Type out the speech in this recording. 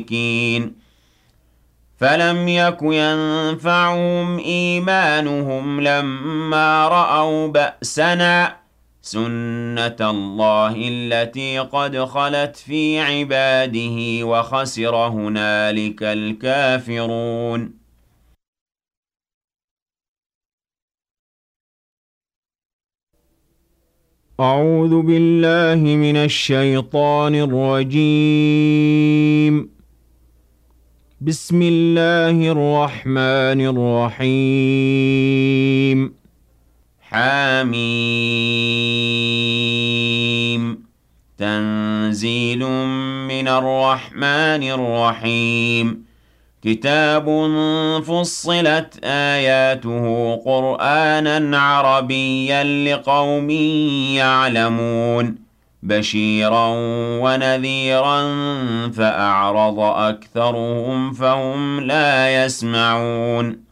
فلم يك ينفعهم إيمانهم لما رأوا بأسنا سنة الله التي قد خلت في عباده وخسر هنالك الكافرون. أعوذ بالله من الشيطان الرجيم. بسم الله الرحمن الرحيم. حميم. تنزيل من الرحمن الرحيم. كتاب فصلت آياته قرآنا عربيا لقوم يعلمون بشيرا ونذيرا فأعرض أكثرهم فهم لا يسمعون.